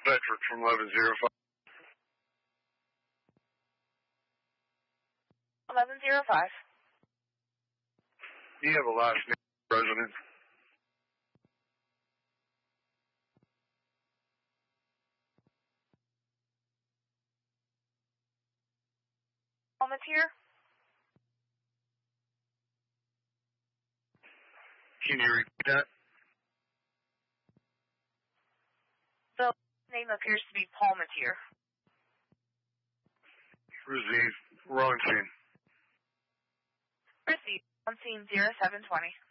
Bedford from 1105. 1105. Do you have a last name resident? Palmatier? Can you repeat that? The name appears to be Palmatier. Receive. Wrong scene. Receive on scene 0720.